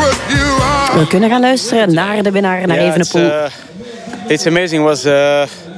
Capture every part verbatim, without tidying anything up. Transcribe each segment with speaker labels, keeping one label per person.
Speaker 1: We kunnen gaan luisteren naar de winnaar, naar
Speaker 2: yeah,
Speaker 1: Evenepoel.
Speaker 2: It's, uh, it's amazing. It was uh,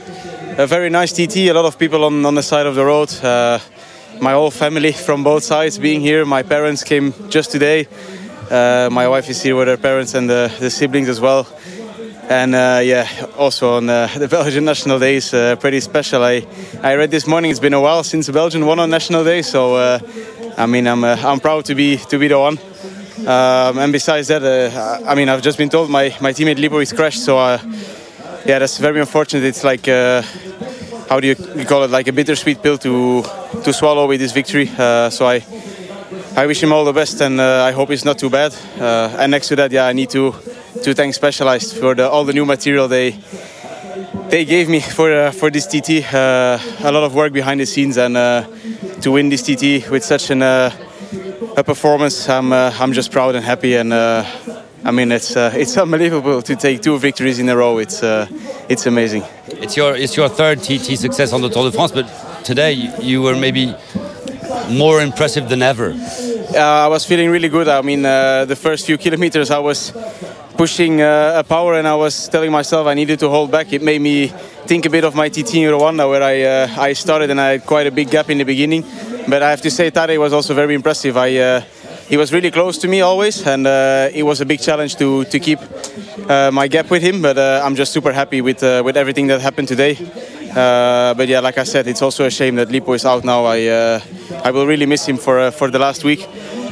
Speaker 2: a very nice T T. A lot of people on, on the side of the road. Uh, my whole family from both sides being here. My parents came just today. Uh, my wife is here with her parents and the, the siblings as well. And uh, yeah, also on uh, the Belgian National Day is uh, pretty special. I, I read this morning it's been a while since Belgium won on National Day, so uh, I mean I'm uh, I'm proud to be to be the one. Um, and besides that, uh, I mean I've just been told my my teammate Lipovic crashed, so uh, yeah, that's very unfortunate. It's like uh, how do you, you call it, like a bittersweet pill to to swallow with this victory. Uh, so I. I wish him all the best, and uh, I hope it's not too bad. Uh, and next to that, yeah, I need to to thank Specialized for the, all the new material they they gave me for uh, for this T T. Uh, a lot of work behind the scenes, and uh, to win this T T with such an uh, a performance, I'm uh, I'm just proud and happy. And uh, I mean, it's uh, it's unbelievable to take two victories in a row. It's uh, it's amazing.
Speaker 3: It's your it's your third T T success on the Tour de France, but today you were maybe more impressive than ever.
Speaker 2: Uh, I was feeling really good. I mean, uh, the first few kilometers I was pushing uh, a power, and I was telling myself I needed to hold back. It made me think a bit of my T T in Rwanda, where I uh, I started and I had quite a big gap in the beginning. But I have to say, Tadej was also very impressive. I uh, he was really close to me always, and uh, it was a big challenge to to keep uh, my gap with him. But uh, I'm just super happy with uh, with everything that happened today. Uh, but yeah, like I said, it's also a shame that Lipo is out now. I uh, I will really miss him for uh, for the last week.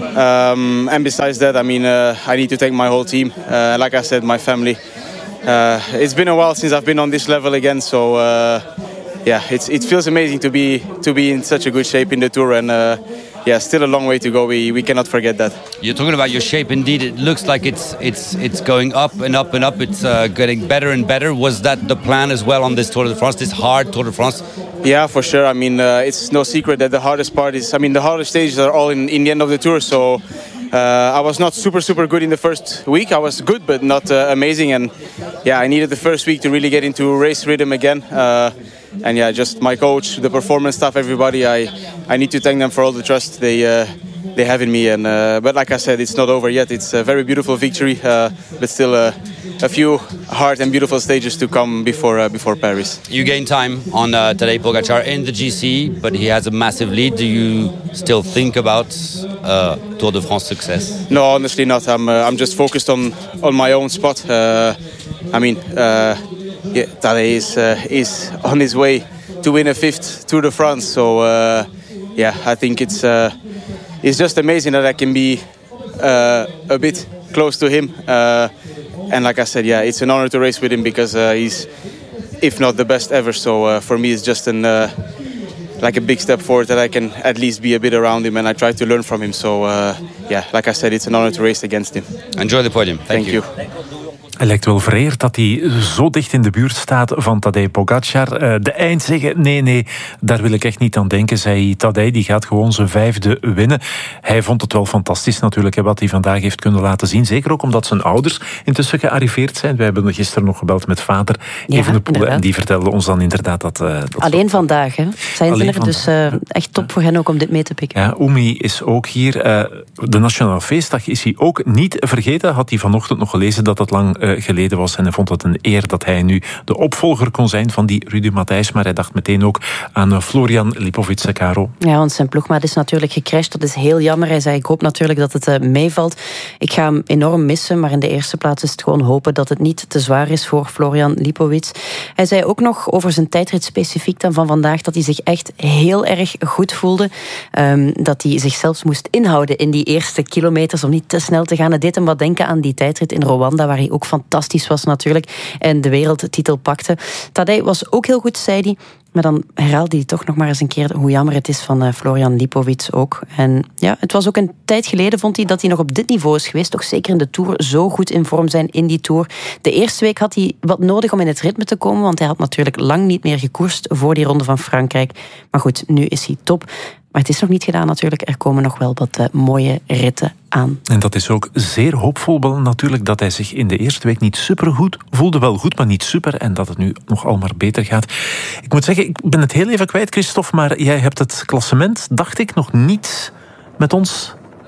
Speaker 2: Um, and besides that, I mean, uh, I need to thank my whole team. Uh, like I said, my family. Uh, it's been a while since I've been on this level again, so uh, yeah, it's, it feels amazing to be to be in such a good shape in the Tour, and uh, yeah, still a long way to go. We we cannot forget that.
Speaker 3: You're talking about your shape. Indeed, it looks like it's it's it's going up and up and up. It's uh, getting better and better. Was that the plan as well on this Tour de France, this hard Tour de France?
Speaker 2: Yeah, for sure. I mean, uh, it's no secret that the hardest part is, I mean, the hardest stages are all in, in the end of the Tour, so uh, I was not super, super good in the first week. I was good, but not uh, amazing, and yeah, I needed the first week to really get into race rhythm again. Uh, and yeah, just my coach, the performance staff, everybody, I, I need to thank them for all the trust they uh, they have in me. And uh, but like I said, it's not over yet. It's a very beautiful victory, uh, but still uh, a few hard and beautiful stages to come before uh, before Paris.
Speaker 3: You gain time on uh, Tadej Pogačar in the G C, but he has a massive lead. Do you still think about uh, Tour de France success?
Speaker 2: No, honestly not. I'm uh, I'm just focused on on my own spot. Uh, I mean, uh, yeah, Tadej is uh, is on his way to win a fifth Tour de France. So uh, yeah, I think it's uh, it's just amazing that I can be uh, a bit close to him. Uh, And like I said, yeah, it's an honor to race with him because uh, he's, if not the best ever. So uh, for me, it's just an uh, like a big step forward that I can at least be a bit around him, and I try to learn from him. So uh, yeah, like I said, it's an honor to race against him.
Speaker 3: Enjoy the podium. Thank,
Speaker 2: Thank
Speaker 3: you.
Speaker 2: you.
Speaker 4: Het lijkt wel vereerd dat hij zo dicht in de buurt staat van Tadej Pogačar. Uh, de eindzege, nee, nee, daar wil ik echt niet aan denken, zei Tadej. Die gaat gewoon zijn vijfde winnen. Hij vond het wel fantastisch natuurlijk, wat hij vandaag heeft kunnen laten zien. Zeker ook omdat zijn ouders intussen gearriveerd zijn. Wij hebben gisteren nog gebeld met vader
Speaker 1: ja,
Speaker 4: Evenepoel. En die vertelde ons dan inderdaad dat... Uh, dat
Speaker 1: Alleen zo... vandaag, hè? Zijn ze er,
Speaker 4: van...
Speaker 1: dus uh, echt top voor hen ook om dit mee te pikken.
Speaker 4: Ja, Oemi is ook hier. Uh, de Nationale Feestdag is hij ook niet vergeten. Had hij vanochtend nog gelezen dat het lang uh, geleden was. En hij vond het een eer dat hij nu de opvolger kon zijn van die Rudy Matthijs. Maar hij dacht meteen ook aan Florian Lipovic, Caro.
Speaker 1: Ja, want zijn ploegmaat is natuurlijk gecrashed. Dat is heel jammer. Hij zei, ik hoop natuurlijk dat het uh, meevalt. Ik ga hem enorm missen, maar in de eerste plaats is het gewoon hopen dat het niet te zwaar is voor Florian Lipovic. Hij zei ook nog over zijn tijdrit specifiek dan van vandaag, dat hij zich echt heel erg goed voelde. Um, dat hij zich zelfs moest inhouden in die eerste kilometers om niet te snel te gaan. Het deed hem wat denken aan die tijdrit in Rwanda, waar hij ook fantastisch was natuurlijk en de wereldtitel pakte. Tadej was ook heel goed, zei hij. Maar dan herhaalde hij toch nog maar eens een keer hoe jammer het is van uh, Florian Lipovic ook. En ja, het was ook een tijd geleden, vond hij, dat hij nog op dit niveau is geweest. Toch zeker in de Tour, zo goed in vorm zijn in die Tour. De eerste week had hij wat nodig om in het ritme te komen, want hij had natuurlijk lang niet meer gekoerst voor die Ronde van Frankrijk. Maar goed, nu is hij top. Maar het is nog niet gedaan natuurlijk. Er komen nog wel wat uh, mooie ritten aan.
Speaker 4: En dat is ook zeer hoopvol natuurlijk, dat hij zich in de eerste week niet supergoed voelde. Wel goed, maar niet super. En dat het nu nog al maar beter gaat. Ik moet zeggen, ik ben het heel even kwijt, Christophe. Maar jij hebt het klassement, dacht ik, nog niet met ons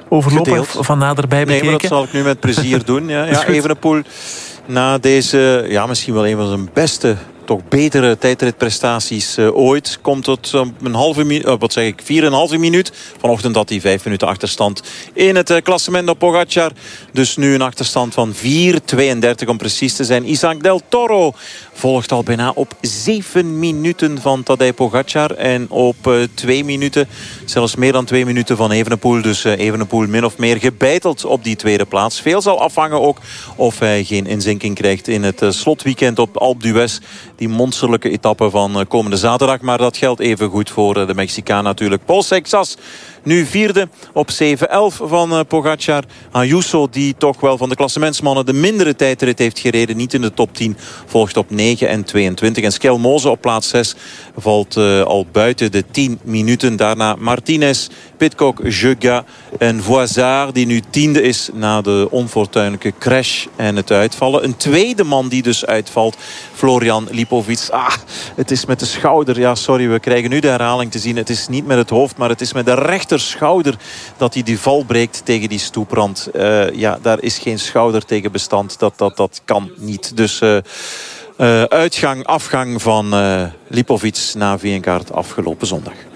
Speaker 4: overlopen
Speaker 5: Gedeeld.
Speaker 4: van naderbij bekeken?
Speaker 5: Nee, maar dat zal ik nu met plezier doen. Ja, ja, Evenepoel na deze, ja, misschien wel een van zijn beste, toch betere tijdritprestaties uh, ooit. Komt tot um, een halve minuut, uh, wat zeg ik, vier en een halve minuut. Vanochtend had hij vijf minuten achterstand in het uh, klassement op Pogacar. Dus nu een achterstand van vier tweeëndertig om precies te zijn. Isaac Del Toro volgt al bijna op zeven minuten van Tadej Pogacar. En op uh, twee minuten, zelfs meer dan twee minuten van Evenepoel. Dus uh, Evenepoel min of meer gebeiteld op die tweede plaats. Veel zal afhangen ook of hij geen inzinking krijgt in het uh, slotweekend op Alpe d'Huez. Die monsterlijke etappe van uh, komende zaterdag. Maar dat geldt even goed voor uh, de Mexicaan natuurlijk. Paul Seixas nu vierde op zeven elf van uh, Pogacar. Ayuso, die toch wel van de klassementsmannen de mindere tijdrit heeft gereden. Niet in de top tien. Volgt op negen en tweeëntwintig. En Skelmoze op plaats zes valt uh, al buiten de tien minuten. Daarna Martinez, Pidcock, Jeuga en Voisard, die nu tiende is na de onfortuinlijke crash en het uitvallen. Een tweede man die dus uitvalt, Florian Lipovic. Ah, het is met de schouder. Ja, sorry, we krijgen nu de herhaling te zien. Het is niet met het hoofd, maar het is met de rechterschouder dat hij die val breekt tegen die stoeprand. Uh, ja, daar is geen schouder tegen bestand. Dat, dat, dat kan niet. Dus uh, uh, uitgang, afgang van uh, Lipovic na Viankart afgelopen zondag.